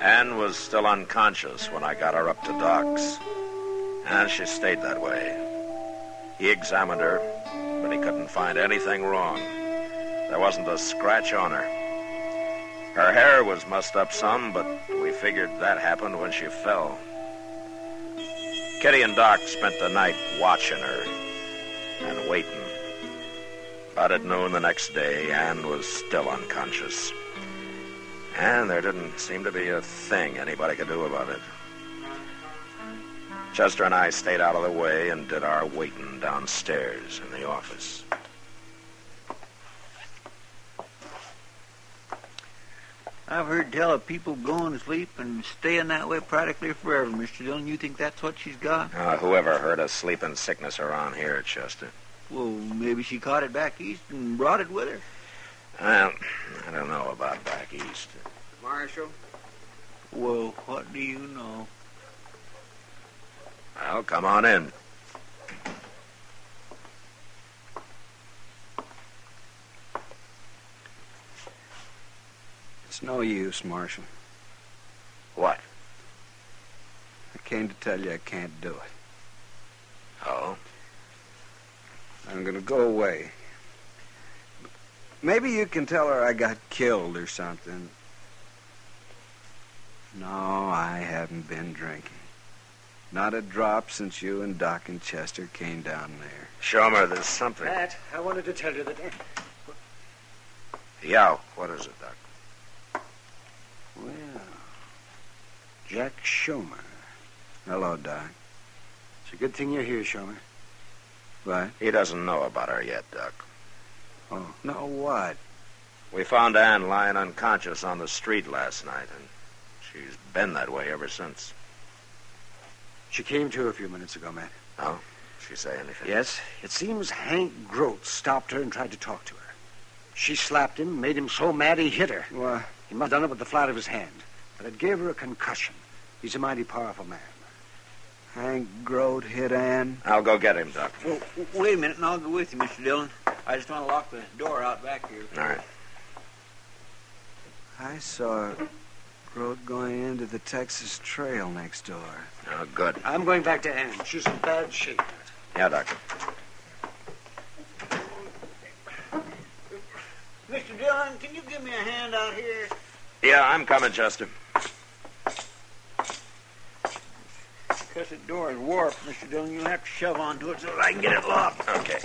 Ann was still unconscious when I got her up to Doc's. And she stayed that way. He examined her, but he couldn't find anything wrong. There wasn't a scratch on her. Her hair was mussed up some, but we figured that happened when she fell. Kitty and Doc spent the night watching her and waiting. But at noon the next day, Ann was still unconscious. And there didn't seem to be a thing anybody could do about it. Chester and I stayed out of the way and did our waiting downstairs in the office. I've heard tell of people going to sleep and staying that way practically forever, Mr. Dillon. You think that's what she's got? Whoever heard of sleeping sickness around here, Chester? Well, maybe she caught it back east and brought it with her. Well, I don't know about back east. Marshal? Well, what do you know? Well, come on in. It's no use, Marshal. What? I came to tell you I can't do it. Oh? I'm going to go away. Maybe you can tell her I got killed or something. No, I haven't been drinking. Not a drop since you and Doc and Chester came down there. Shomer, there's something. Matt, I wanted to tell you that... Yeah, what is it, Doc? Well, Jack Shomer. Hello, Doc. It's a good thing you're here, Shomer. What? He doesn't know about her yet, Doc. Oh, no, what? We found Ann lying unconscious on the street last night, and she's been that way ever since. She came to a few minutes ago, Matt. Oh? She say anything? Yes. It seems Hank Grote stopped her and tried to talk to her. She slapped him, made him so mad he hit her. What? He must have done it with the flat of his hand. But it gave her a concussion. He's a mighty powerful man. Hank Grote hit Ann? I'll go get him, Doc. Well, wait a minute, and I'll go with you, Mr. Dillon. I just want to lock the door out back here. All right. I saw Grote going into the Texas Trail next door. Oh, good. I'm going back to Ann. She's in bad shape. Yeah, Doctor. Mr. Dillon, can you give me a hand out here? Yeah, I'm coming, Chester. Because the door is warped, Mr. Dillon. You'll have to shove onto it so that I can get it locked. Okay.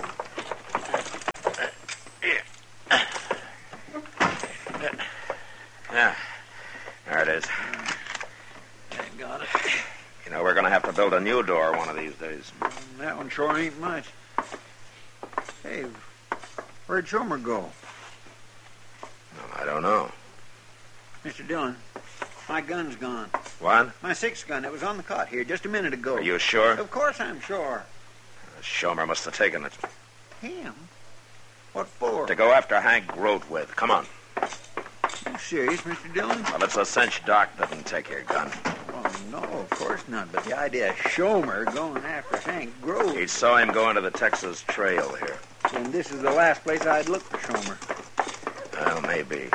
Yeah. There it is. I got it. You know, we're going to have to build a new door one of these days. That one sure ain't much. Hey, where'd Shomer go? I don't know. Mr. Dillon, my gun's gone. What? My 6 gun. It was on the cot here just a minute ago. Are you sure? Of course I'm sure. Shomer must have taken it. Him? What for? To go after Hank Grote with. Come on. You serious, Mr. Dillon? Well, it's a cinch Doc didn't take your gun. Oh, no, of course not. But the idea of Shomer going after Hank Grote... He saw him go into the Texas Trail here. And this is the last place I'd look for Shomer. Well, maybe.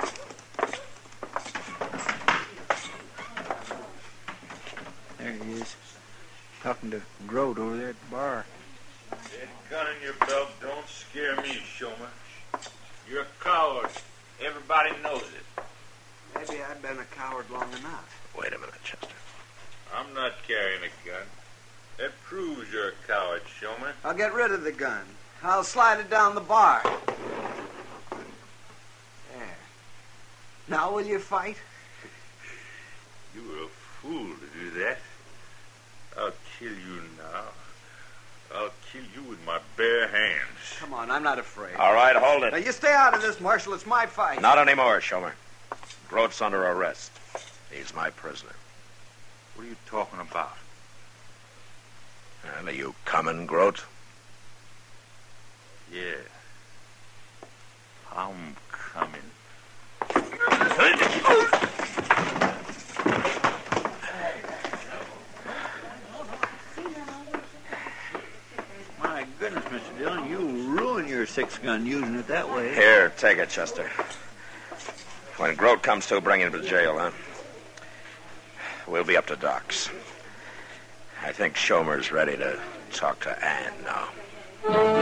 There he is. Talking to Grote over there at the bar. That gun in your belt don't scare me, Shomer. You're a coward. Everybody knows it. Maybe I've been a coward long enough. Wait a minute, Chester. I'm not carrying a gun. That proves you're a coward, Shomer. I'll get rid of the gun. I'll slide it down the bar. There. Now will you fight? You were a fool to do that. I'll kill you now. I'll kill you with my bare hands. Come on, I'm not afraid. All right, hold Now, it. you stay out of this, Marshal. It's my fight. Not anymore, Shomer. Grote's under arrest. He's my prisoner. What are you talking about? Well, are you coming, Grote? Yeah. I'm coming. My goodness, Mr. Dillon, you ruin your 6 gun using it that way. Here, take it, Chester. When Grote comes to, bring him to jail, huh? we'll be up to docks. I think Schomer's ready to talk to Ann now.